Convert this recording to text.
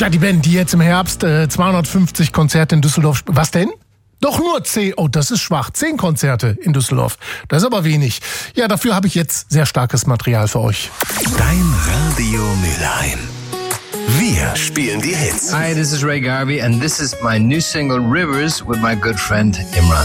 Tja, die Band, die jetzt im Herbst 250 Konzerte in Düsseldorf... Was denn? Doch nur 10. Oh, das ist schwach. 10 Konzerte in Düsseldorf. Das ist aber wenig. Ja, dafür habe ich jetzt sehr starkes Material für euch. Dein Radio Mülheim. Wir spielen die Hits. Hi, this is Ray Garvey and this is my new single Rivers with my good friend Imran.